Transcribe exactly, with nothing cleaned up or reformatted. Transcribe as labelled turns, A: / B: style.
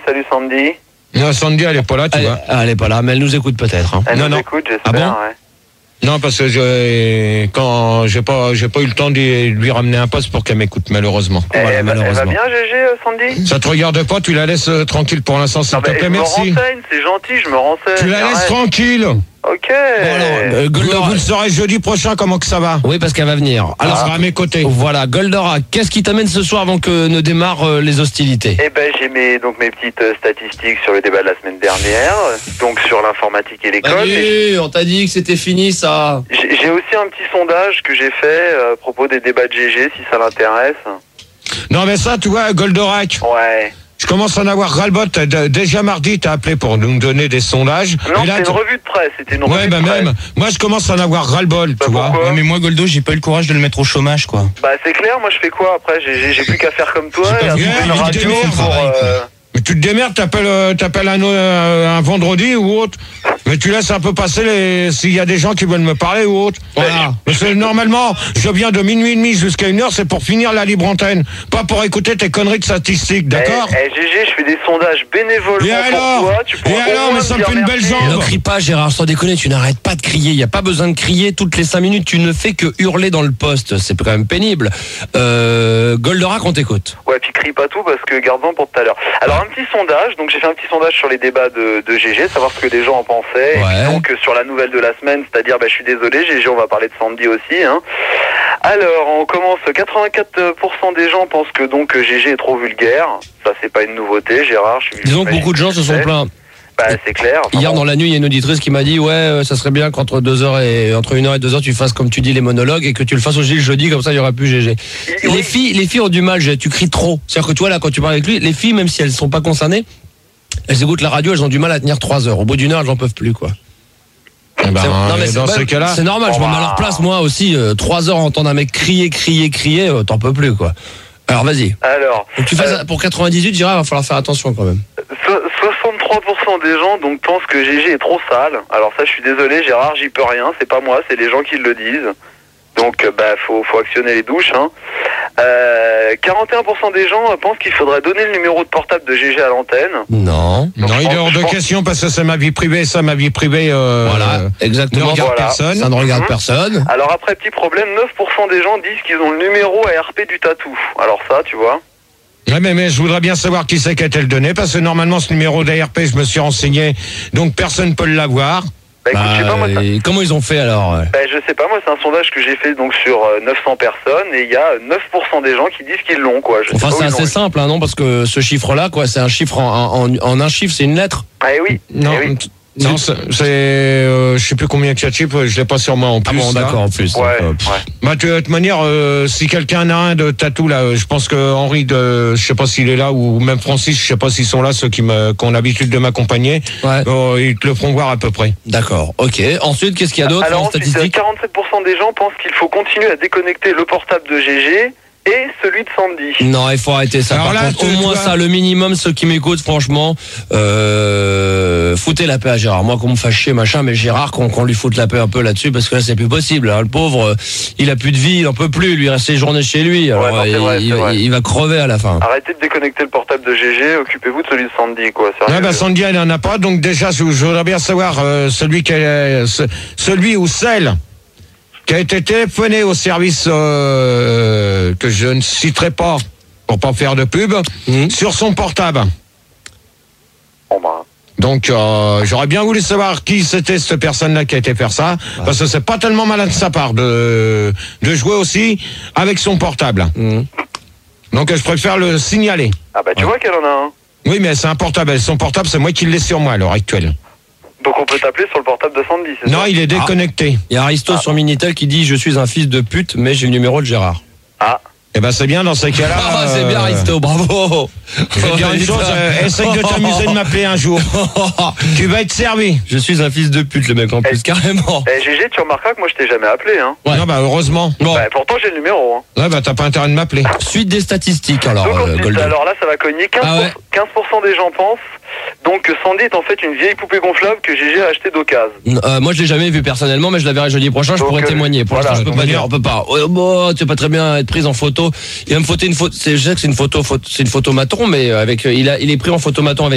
A: Salut Sandy.
B: Non, Sandy, elle est pas là, tu
C: elle,
B: vois.
C: Elle est pas là, mais elle nous écoute peut-être. Hein.
A: Elle
B: non,
A: nous
B: non.
A: écoute, j'espère.
B: Ah bon
A: ouais.
B: Non, parce que je, quand j'ai pas, j'ai pas eu le temps de lui ramener un poste pour qu'elle m'écoute, malheureusement.
A: Elle,
C: Voilà,
A: elle va- elle va
C: malheureusement.
A: bien, G G, euh, Sandy?
B: Ça te regarde pas, tu la laisses euh, tranquille pour l'instant, s'il
A: Non,
B: te
A: bah,
B: plaît,
A: je
B: merci.
A: me renseigne, c'est gentil, je me renseigne.
B: Tu la laisses
A: arrête.
B: tranquille.
A: Ok.
C: Bon, alors, euh,
B: Vous,
C: Goldorak.
B: vous le saurez jeudi prochain comment que ça va.
C: Oui, parce qu'elle va venir.
B: Alors,
C: Alors,
B: sera à mes côtés.
C: voilà, Goldorak, qu'est-ce qui t'amène ce soir avant que ne démarrent euh, les hostilités?
A: Eh ben, j'ai mes, donc, mes petites euh, statistiques sur le débat de la semaine dernière, donc sur l'informatique et l'école. Et
C: Allez, on t'a dit que c'était fini ça.
A: J'ai j'ai aussi un petit sondage que j'ai fait euh, à propos des débats de G G, si ça l'intéresse.
B: Non, mais ça, tu vois, Goldorak,
A: Ouais.
B: je commence à en avoir ras-le-bol. T'as- d- Déjà mardi, t'as appelé pour nous donner des sondages.
A: Non,
B: Et là,
A: c'était
B: tu-
A: une revue de presse, c'était une
B: Ouais,
A: revue
B: bah
A: de presse.
B: même. Moi, je commence à en avoir ras-le-bol,
A: Bah,
B: tu vois.
A: pourquoi
D: Ouais, mais moi, Goldo, j'ai pas eu le courage de le mettre au chômage, quoi.
A: Bah c'est clair, moi je fais quoi après? J'ai- J'ai j'ai plus qu'à faire comme toi et à
B: vu,
A: trouver
B: hein,
A: une
B: il te
A: radio
B: démerde,
A: pour...
B: pareil,
A: euh,
B: Mais tu te démerdes, t'appelles, euh, t'appelles un, euh, un vendredi ou autre. Mais tu laisses un peu passer les, s'il y a des gens qui veulent me parler ou autre.
C: Voilà.
B: Parce que normalement, je viens de minuit et demi jusqu'à une heure, c'est pour finir la libre antenne. Pas pour écouter tes conneries de statistiques, d'accord?
A: Eh, eh, G G, je fais des sondages bénévolement
B: Et
A: pour
B: alors
A: toi. Tu pourras
B: Et
A: au
B: alors,
A: moins
B: mais ça me
A: dire
B: fait une belle
A: merci.
B: jambe.
C: Ne crie pas, Gérard, sans déconner, tu n'arrêtes pas de crier. Il n'y a pas besoin de crier toutes les cinq minutes. Tu ne fais que hurler dans le poste. C'est quand même pénible. Euh, Goldorak, on t'écoute.
A: Ouais, puis crie pas tout parce que garde-en pour tout à l'heure. Alors un petit sondage, donc j'ai fait un petit sondage sur les débats de, de G G, savoir ce que les gens en pensaient. Et
C: Ouais.
A: puis donc euh, sur la nouvelle de la semaine, c'est-à-dire, bah je suis désolé, G G, on va parler de Sandy aussi. Hein. Alors, on commence, quatre-vingt-quatre pour cent des gens pensent que donc G G est trop vulgaire. Ça, c'est pas une nouveauté, Gérard. Je suis
C: Disons que beaucoup de gens se sont plaints.
A: Bah, c'est clair. Enfin,
C: Hier
A: bon.
C: dans la nuit, il y a une auditrice qui m'a dit ouais, euh, ça serait bien qu'entre deux heures et entre une heure et deux heures, tu fasses comme tu dis les monologues et que tu le fasses aussi le jeudi, comme ça il y aura plus G G.
A: Oui.
C: Les filles, les filles ont du mal. G G, tu cries trop. C'est-à-dire que toi là, quand tu parles avec lui, les filles, même si elles sont pas concernées, elles écoutent la radio, elles ont du mal à tenir trois heures. Au bout d'une heure, elles en peuvent plus quoi.
B: Eh ben,
C: C'est- non, mais
B: dans
C: c'est-
B: ce cas-là,
C: c'est normal. Je me mets à leur place moi aussi. euh, trois heures à entendre un mec crier, crier, crier, euh, t'en peux plus quoi. Alors vas-y.
A: Alors,
C: Donc tu fasses
A: Euh,
C: pour quatre-vingt-dix-huit, Gérard, il va falloir faire attention quand même.
A: so- soixante-trois pour cent des gens donc pensent que G G est trop sale. Alors ça, je suis désolé, Gérard, j'y peux rien. C'est pas moi, c'est les gens qui le disent. Donc, euh, bah, faut, faut actionner les douches. Hein. Euh, quarante et un pour cent des gens euh, pensent qu'il faudrait donner le numéro de portable de G G à l'antenne.
C: Non.
B: non,
A: Donc, je
B: il est
A: pense-
B: hors
A: je
B: de
A: pense-
B: question parce que c'est ma vie privée, ça, ma vie privée, euh,
C: Voilà,
B: ne
C: exactement.
B: regarde
A: Voilà.
B: personne.
C: Ça ne regarde
A: Mhm.
C: personne.
A: Alors après, petit problème, neuf pour cent des gens disent qu'ils ont le numéro A R P du tatou. Alors ça, tu vois.
B: Ouais, mais, mais je voudrais bien savoir qui c'est qui a été le donné, parce que normalement, ce numéro d'A R P, je me suis renseigné, donc personne ne peut l'avoir.
A: Bah écoute, je sais pas, moi, ça-
C: Bah, et comment ils ont fait alors euh
A: bah, je sais pas, moi, c'est un sondage que j'ai fait donc sur euh, neuf cents personnes et il y a neuf pour cent des gens qui disent qu'ils l'ont, quoi. Je sais
C: Enfin,
A: pas où
C: c'est
A: ils
C: assez
A: l'ont.
C: simple, hein, non? Parce que ce chiffre-là, quoi, c'est un chiffre en, en, en un chiffre, c'est une lettre.
A: Ah eh oui.
B: Non,
A: eh oui.
B: t- non, c'est, c'est, euh, je sais plus combien il y a de chiffres, je l'ai pas sur moi en plus.
C: Ah bon,
B: là.
C: d'accord, en plus.
A: Ouais,
C: Donc, euh,
A: ouais.
B: Bah, de toute manière, euh, si quelqu'un a un de tatou là, euh, je pense que Henri, de, je sais pas s'il est là, ou même Francis, je sais pas s'ils sont là, ceux qui me, qui ont l'habitude de m'accompagner,
C: ouais.
B: euh, ils te le feront voir à peu près.
C: D'accord, ok. Ensuite, qu'est-ce qu'il y a d'autre
A: Alors
C: en
A: ensuite,
C: statistique?
A: quarante-sept pour cent des gens pensent qu'il faut continuer à déconnecter le portable de G G et celui de Sandy.
C: Non, il faut arrêter ça.
B: Alors
C: Par
B: là,
C: contre,
B: tu-
C: au
B: tu
C: moins
B: vois-
C: ça, le minimum, ceux qui m'écoutent, franchement, euh, foutez la paix à Gérard. Moi, qu'on me fasse chier, machin, mais Gérard, qu'on qu'on lui foute la paix un peu là-dessus, parce que là, c'est plus possible. hein. Le pauvre, euh, il a plus de vie, il en peut plus. Lui, il reste ses journées chez lui. Alors,
A: non, c'est
C: il,
A: vrai,
C: il-
A: c'est vrai.
C: il va crever à la fin.
A: Arrêtez de déconnecter le portable de G G, occupez-vous de celui de Sandy, quoi. Sérieux.
B: Ouais, bah, Sandy, elle en a pas, donc déjà, je, je voudrais bien savoir, euh, celui qui a, ce- celui ou celle qui a été téléphoné au service, euh, que je ne citerai pas, pour pas faire de pub,
C: Mhm.
B: sur son portable.
A: Bon, bah,
B: Donc, euh, j'aurais bien voulu savoir qui c'était cette personne-là qui a été faire ça, parce que c'est pas tellement malin de sa part de, de jouer aussi avec son portable.
C: Mhm.
B: Donc, je préfère le signaler.
A: ah bah tu vois qu'elle en a un.
B: Oui, mais c'est un portable. Son portable, c'est moi qui l'ai sur moi à l'heure actuelle.
A: Donc on peut t'appeler sur le portable de Sandy, c'est
B: Non,
A: ça?
B: il est déconnecté.
C: Il y a Aristo sur Minitel qui dit je suis un fils de pute, mais j'ai le numéro de Gérard.
A: Ah,
B: Eh ben, c'est bien dans ces cas-là.
C: Ah, c'est bien
B: euh,
C: Aristo, bravo.
B: Je vais te dire une chose, euh, essaye de t'amuser de m'appeler un jour. Tu vas être servi.
C: Je suis un fils de pute, le mec en plus, carrément.
A: eh, G G, tu remarqueras que moi je t'ai jamais appelé, hein.
C: Ouais.
B: Non, bah, heureusement.
C: Bon,
A: Bah, pourtant j'ai le numéro, hein.
B: Ouais, bah, t'as pas intérêt de m'appeler.
C: suite des statistiques alors,
A: Donc
C: euh,
A: ensuite,
C: Goldo.
A: alors là ça va cogner, quinze pour cent,
C: Ah ouais.
A: quinze pour cent des gens pensent donc que Sandy est en fait une vieille poupée gonflable que G G a acheté d'occasion.
C: Euh, moi, je l'ai jamais vu personnellement, mais je la verrai jeudi prochain. Je
A: Donc,
C: pourrais
A: euh,
C: témoigner. Pour
A: voilà,
C: l'instant, je peux
B: donc,
C: pas dire.
B: dire-
C: On peut pas. Oh, bon, tu peux pas très bien être prise en photo. Il va me photo une photo. Je sais que c'est une photo, photo c'est une photo maton, mais avec, il a, il est pris en photo maton avec.